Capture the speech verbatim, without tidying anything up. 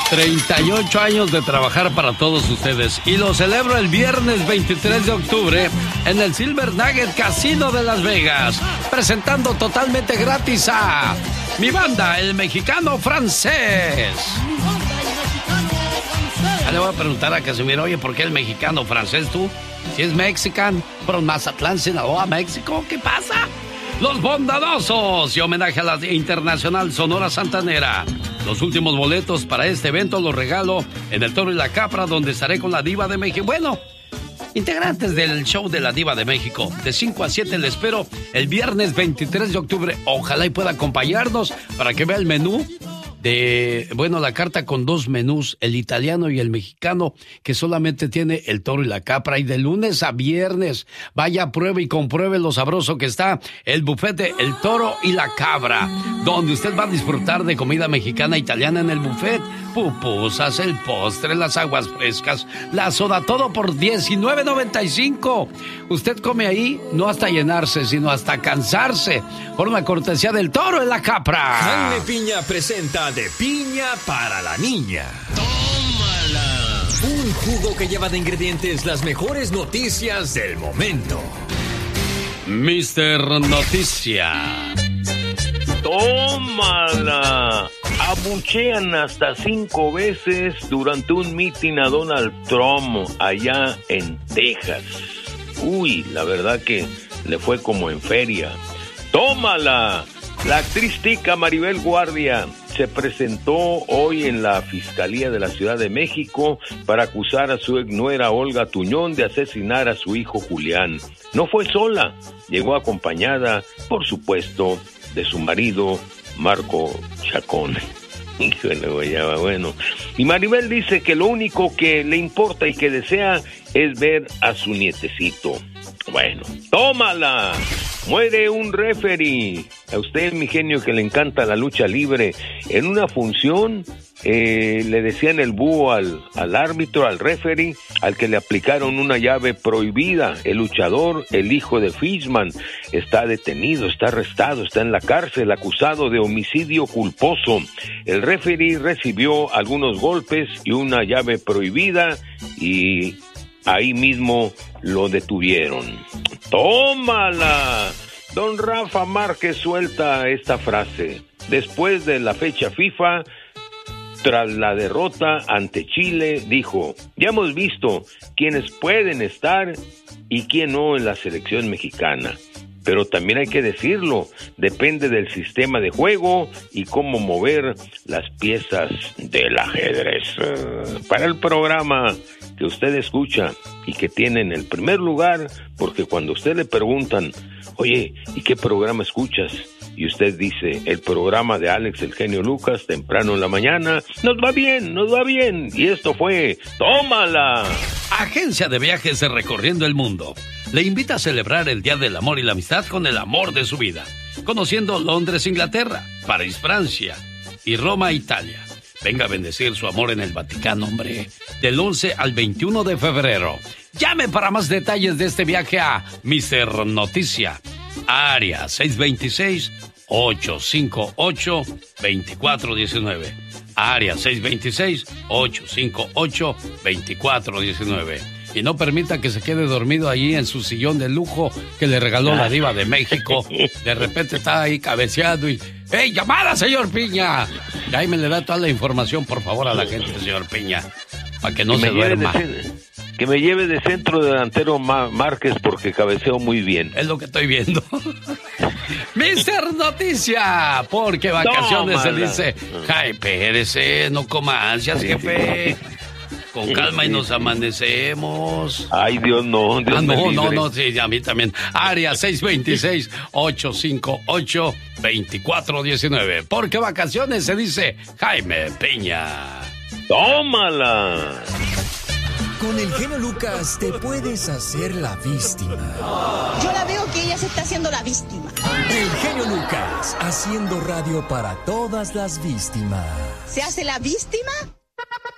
treinta y ocho años de trabajar para todos ustedes y lo celebro el viernes veintitrés de octubre en el Silver Nugget Casino de Las Vegas, presentando totalmente gratis a mi banda, el Mexicano Francés. Ya le voy a preguntar a Casimiro, oye, ¿por qué el Mexicano Francés tú? Si es mexican, from Mazatlán, Sinaloa, México, ¿qué pasa? Los Bondadosos y homenaje a la Internacional Sonora Santanera. Los últimos boletos para este evento los regalo en El Toro y la Capra, donde estaré con la Diva de México. Bueno, integrantes del show de la Diva de México, de cinco a siete le espero el viernes veintitrés de octubre. Ojalá y pueda acompañarnos para que vea el menú de, bueno, la carta con dos menús, el italiano y el mexicano, que solamente tiene El Toro y la Capra, y de lunes a viernes vaya, pruebe y compruebe lo sabroso que está el buffet de El Toro y la Cabra, donde usted va a disfrutar de comida mexicana, italiana en el buffet, pupusas, el postre, las aguas frescas, la soda, todo por diecinueve noventa y cinco. Usted come ahí no hasta llenarse, sino hasta cansarse, por una cortesía del Toro y la Capra. Jaime Piña presenta De Piña para la Niña. ¡Tómala! Un jugo que lleva de ingredientes las mejores noticias del momento. mister Noticia. ¡Tómala! Abuchean hasta cinco veces durante un mitin a Donald Trump allá en Texas. Uy, la verdad que le fue como en feria. ¡Tómala! La actriz tica Maribel Guardia se presentó hoy en la Fiscalía de la Ciudad de México para acusar a su exnuera Olga Tuñón de asesinar a su hijo Julián. No fue sola, llegó acompañada, por supuesto, de su marido Marco Chacón. Híjole, ya va bueno. Y Maribel dice que lo único que le importa y que desea es ver a su nietecito. Bueno, tómala. Muere un referee. A usted, mi genio, que le encanta la lucha libre. En una función eh, le decían el búho al, al árbitro, al referee, al que le aplicaron una llave prohibida. El luchador, el hijo de Fishman, está detenido, está arrestado, está en la cárcel, acusado de homicidio culposo. El referee recibió algunos golpes y una llave prohibida y ahí mismo lo detuvieron. ¡Tómala! Don Rafa Márquez suelta esta frase. Después de la fecha FIFA, tras la derrota ante Chile, dijo: ya hemos visto quiénes pueden estar y quién no en la selección mexicana. Pero también hay que decirlo, depende del sistema de juego y cómo mover las piezas del ajedrez. Para el programa que usted escucha y que tiene en el primer lugar, porque cuando usted le preguntan, oye, ¿y qué programa escuchas? Y usted dice, el programa de Alex el Genio Lucas, temprano en la mañana, nos va bien, nos va bien. Y esto fue ¡Tómala! Agencia de Viajes de Recorriendo el Mundo le invita a celebrar el Día del Amor y la Amistad con el amor de su vida, conociendo Londres, Inglaterra, París, Francia y Roma, Italia. Venga a bendecir su amor en el Vaticano, hombre, del once al veintiuno de febrero. Llame para más detalles de este viaje a mister Noticia, área seis dos seis, ocho cinco ocho, dos cuatro uno nueve. Área seis dos seis, ocho cinco ocho, dos cuatro uno nueve. Y no permita que se quede dormido allí en su sillón de lujo que le regaló la Diva de México. De repente está ahí cabeceando y... ¡Ey, llamada, señor Piña! Y ahí me le da toda la información, por favor, a la gente, señor Piña, para que no que se duerma. De, que me lleve de centro delantero Márquez porque cabeceo muy bien. Es lo que estoy viendo. mister Noticia, porque vacaciones se dice... Ay, espérese, no coma ansias, jefe. Con calma y nos amanecemos. Ay, Dios, no. Dios ah, me no, libre. no, no, sí, a mí también. Área seis dos seis, ocho cinco ocho, dos cuatro uno nueve. Porque vacaciones se dice Jaime Piña. ¡Tómala! Con el genio Lucas te puedes hacer la víctima. Yo la veo que ella se está haciendo la víctima. El genio Lucas, haciendo radio para todas las víctimas. ¿Se hace la víctima?